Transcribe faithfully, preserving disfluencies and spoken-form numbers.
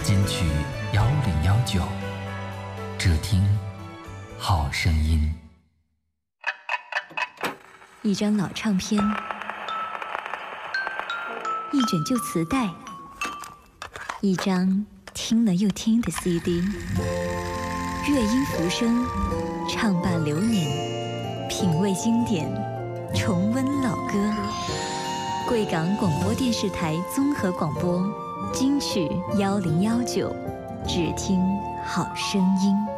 金曲幺零幺九，只听好声音。 一张老唱片，一卷旧磁带，一张听了又听的 C D， 乐音浮生，唱罢流年，品味经典，重温老歌。贵港广播电视台综合广播，金曲幺零幺九，只听好声音。